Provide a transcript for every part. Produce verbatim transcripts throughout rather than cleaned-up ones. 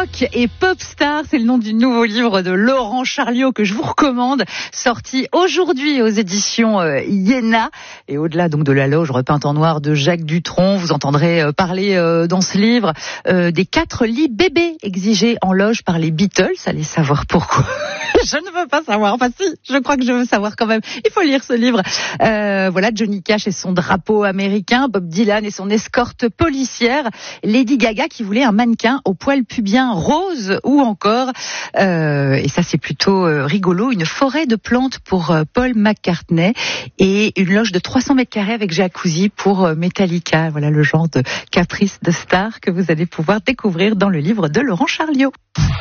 Rock et Pop Star, c'est le nom du nouveau livre de Laurent Charliot que je vous recommande, sorti aujourd'hui aux éditions euh, Iéna. Et au-delà donc de la loge repeinte en noir de Jacques Dutronc, vous entendrez euh, parler euh, dans ce livre euh, des quatre lits bébés exigés en loge par les Beatles. Allez savoir pourquoi. Je ne veux pas savoir. Enfin si, je crois que je veux savoir quand même. Il faut lire ce livre. Euh, voilà, Johnny Cash et son drapeau américain, Bob Dylan et son escorte policière, Lady Gaga qui voulait un mannequin au poil pubien rose, ou encore, euh, et ça c'est plutôt euh, rigolo, une forêt de plantes pour euh, Paul McCartney et une loge de trois cents mètres carrés avec jacuzzi pour euh, Metallica. Voilà le genre de caprice de star que vous allez pouvoir découvrir dans le livre de Laurent Charliot.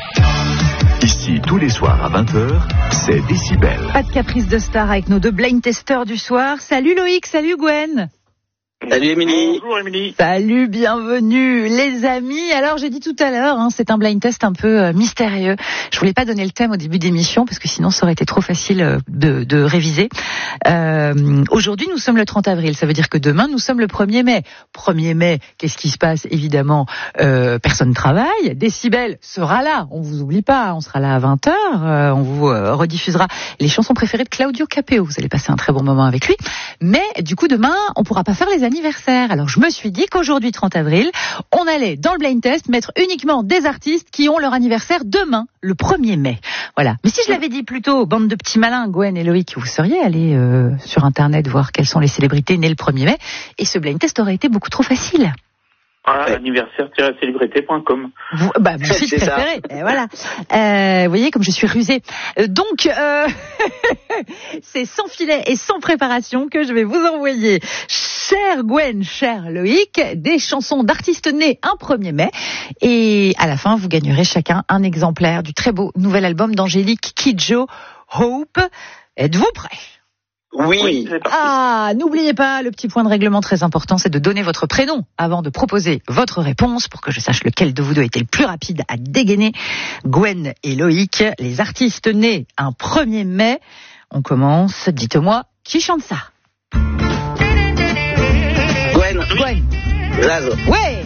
Ici, tous les soirs à vingt heures, c'est Décibel. Pas de caprice de star avec nos deux blind testeurs du soir. Salut Loïc, salut Gwen. Salut Émilie. Bonjour Émilie. Salut, bienvenue les amis. Alors j'ai dit tout à l'heure, hein, c'est un blind test un peu euh, mystérieux. Je voulais pas donner le thème au début d'émission parce que sinon ça aurait été trop facile euh, de, de réviser. Euh, aujourd'hui nous sommes le trente avril, ça veut dire que demain nous sommes le premier mai. premier mai, qu'est-ce qui se passe? Évidemment, euh, personne ne travaille. Décibel sera là, on vous oublie pas, on sera là à vingt heures. Euh, on vous euh, rediffusera les chansons préférées de Claudio Capéo. Vous allez passer un très bon moment avec lui. Mais du coup demain on pourra pas faire les anniversaire. Alors je me suis dit qu'aujourd'hui trente avril, on allait dans le blind test mettre uniquement des artistes qui ont leur anniversaire demain, le premier mai. Voilà. Mais si je l'avais dit plus tôt, bande de petits malins, Gwen et Loïc, vous seriez allés euh, sur internet voir quelles sont les célébrités nées le premier mai, et ce blind test aurait été beaucoup trop facile. Ah, anniversaire tiret célébrité point com. Vous, bah, mon site préféré. Et voilà. Euh, vous voyez comme je suis rusée. Euh, donc, euh, c'est sans filet et sans préparation que je vais vous envoyer, cher Gwen, cher Loïc, des chansons d'artistes nés un premier mai. Et à la fin, vous gagnerez chacun un exemplaire du très beau nouvel album d'Angélique Kidjo, Hope. Êtes-vous prêts? Oui. Oui, c'est parti. Ah, n'oubliez pas, le petit point de règlement très important, c'est de donner votre prénom avant de proposer votre réponse pour que je sache lequel de vous deux était le plus rapide à dégainer. Gwen et Loïc, les artistes nés un premier mai. On commence, dites-moi, qui chante ça? Gwen. Gwen. Zazo. Ouais.